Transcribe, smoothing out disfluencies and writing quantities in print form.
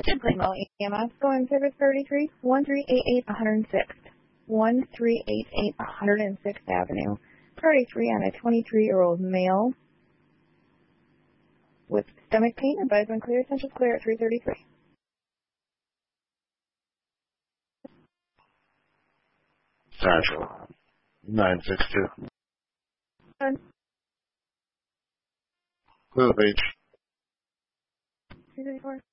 Attention Plainwell EMS, going service 33, 1388 106th, 1388 106th Avenue. Priority 3 on a 23-year-old male with stomach pain. Advisement clear. Essential clear at 333. Central 962. Blue Beach. 334.